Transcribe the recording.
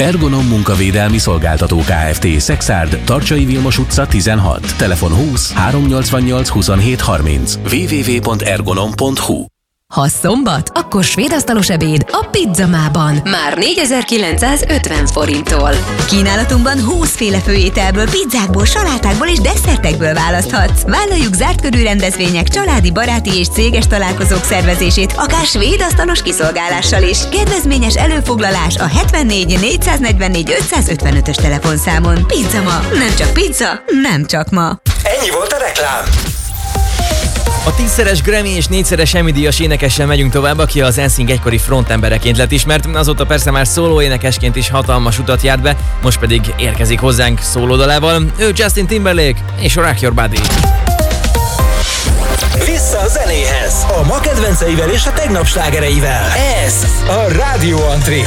Ergonom Munkavédelmi Szolgáltató Kft. Szexárd, Tarcsai Vilmos utca 16. Telefon 20 388 27 30. www.ergonom.hu. Ha szombat, akkor svédasztalos ebéd a Pizzamában. Már 4950 forinttól. Kínálatunban 20 féle főételből, pizzákból, salátákból és desszertekből választhatsz. Vállaljuk zárt körű rendezvények, családi, baráti és céges találkozók szervezését, akár svédasztalos kiszolgálással is. Kedvezményes előfoglalás a 74 444 555-ös telefonszámon. Pizzama. Nem csak pizza, nem csak ma. Ennyi volt a reklám. A 10-szeres Grammy és 4-szeres Emmy-díjas énekessel megyünk tovább, aki az NSYNC egykori frontembereként lett ismert, azóta persze már szóló énekesként is hatalmas utat járt be, most pedig érkezik hozzánk szólódalával. Ő Justin Timberlake és Rock Your Body. Vissza a zenéhez, a ma kedvenceivel és a tegnap slágereivel. Ez a Rádió Antré.